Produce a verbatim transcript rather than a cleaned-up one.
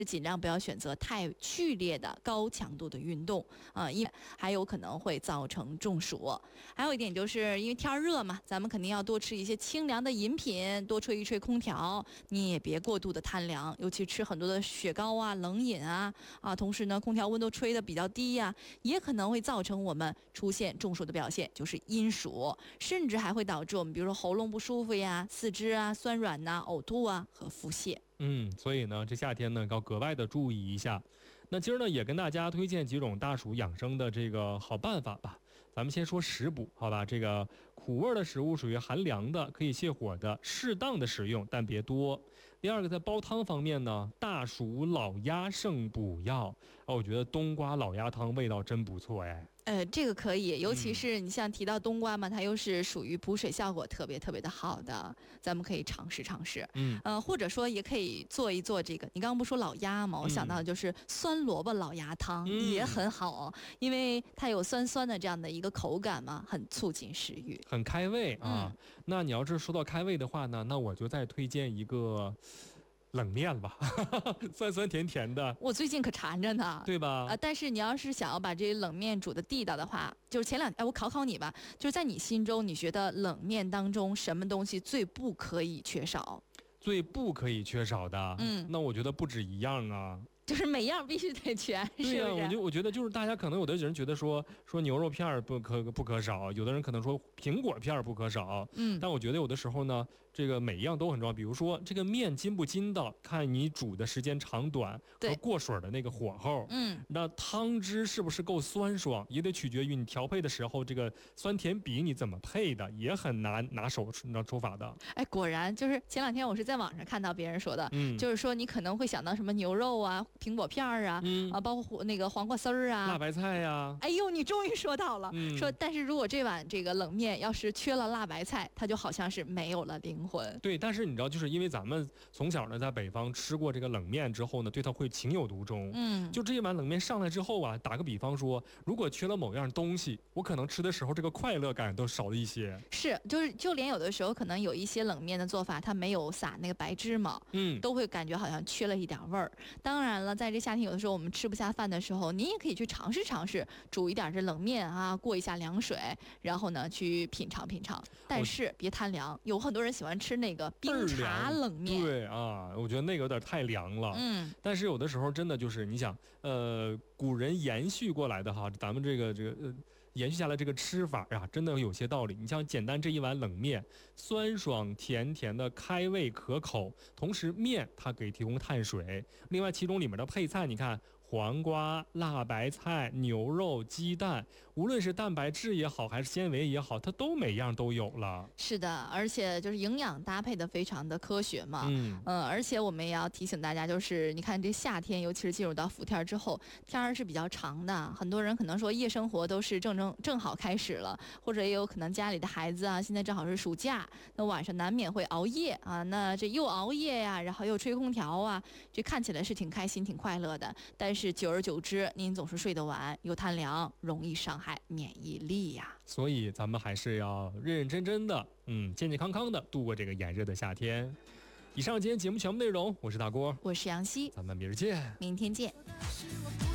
尽量不要选择太剧烈的高强度的运动啊、呃，因为还有可能会造成中暑。还有一点就是因为天热嘛，咱们肯定要多吃一些清凉的饮品，多吹一吹空调，你也别过度的贪凉，尤其吃很多的雪糕啊、冷饮啊啊，同时呢，空调温度吹得比较低呀、啊，也可能会造成我们出现中暑的表现，就是阴暑，甚至还会导致我们比如说喉咙不舒服呀、四肢啊酸软呐、呕吐啊和腹泻。 嗯，所以呢，这夏天呢要格外的注意一下。那今儿呢也跟大家推荐几种大暑养生的这个好办法吧。咱们先说食补，好吧？这个苦味的食物属于寒凉的，可以泻火的，适当的食用，但别多。第二个，在煲汤方面呢，大暑老鸭胜补药。哦，我觉得冬瓜老鸭汤味道真不错哎。 呃，这个可以，尤其是你像提到冬瓜嘛，它又是属于补水效果特别特别的好的，咱们可以尝试尝试。 嗯， 呃，或者说也可以做一做这个，你刚刚不说老鸭吗？我想到的就是酸萝卜老鸭汤、嗯、也很好哦，因为它有酸酸的这样的一个口感嘛，很促进食欲， 很开胃啊、 嗯。 那你要是说到开胃的话呢，那我就再推荐一个。冷面吧，酸酸甜甜的， 我最近可馋着呢， 对吧？ 呃，但是你要是想要把这冷面煮的地道的话，就是前两，哎，我考考你吧，就是在你心中，你觉得冷面当中什么东西最不可以缺少？ 最不可以缺少的， 嗯， 那我觉得不止一样啊。 就是每样必须得全， 对呀、 是不是？ 我就我觉得就是大家可能有的人觉得说说牛肉片不可不可少，有的人可能说苹果片不可少， 嗯， 但我觉得有的时候呢，这个每一样都很重要。比如说这个面筋不筋道，看你煮的时间长短和过水的那个火候， 嗯， 那汤汁是不是够酸爽，也得取决于你调配的时候这个酸甜比你怎么配的，也很难拿手拿手法的。 哎，果然就是前两天我是在网上看到别人说的， 嗯， 就是说你可能会想到什么牛肉啊、苹果片儿啊， 嗯啊，包括那个黄瓜丝儿啊、 辣白菜呀、啊。 哎呦，你终于说到了， 嗯、 说但是如果这碗这个冷面要是缺了辣白菜，它就好像是没有了灵魂。 对，但是你知道，就是因为咱们从小呢在北方吃过这个冷面之后呢，对它会情有独钟。 嗯， 就这一碗冷面上来之后啊，打个比方说，如果缺了某样东西，我可能吃的时候这个快乐感都少了一些。 是，就是就连有的时候可能有一些冷面的做法，它没有撒那个白芝麻， 嗯， 都会感觉好像缺了一点味儿。当然了，在这夏天有的时候我们吃不下饭的时候，你也可以去尝试尝试煮一点这冷面啊，过一下凉水，然后呢去品尝品尝。但是别贪凉，有很多人喜欢吃那个冰茶冷面。 对啊，我觉得那个有点太凉了。 嗯， 但是有的时候真的就是你想，呃，古人延续过来的哈，咱们这个这个呃延续下来这个吃法呀，真的有些道理。你像简单这一碗冷面，酸爽甜甜的，开胃可口，同时面它给提供碳水。另外，其中里面的配菜，你看。黄瓜、辣白菜、牛肉、鸡蛋，无论是蛋白质也好，还是纤维也好，它都每样都有了。 是的，而且就是营养搭配的非常的科学嘛。 嗯， 呃，而且我们也要提醒大家，就是你看这夏天，尤其是进入到伏天之后，天儿是比较长的，很多人可能说夜生活都是正正正好开始了，或者也有可能家里的孩子啊，现在正好是暑假，那晚上难免会熬夜啊，那这又熬夜呀、啊，然后又吹空调啊，这看起来是挺开心、挺快乐的，但是。是久而久之，您总是睡得晚，又贪凉，容易伤害免疫力呀。 所以咱们还是要认认真真的，嗯，健健康康的度过这个炎热的夏天。以上今天节目全部内容，我是大郭， 我是杨希， 咱们明儿见， 明天见。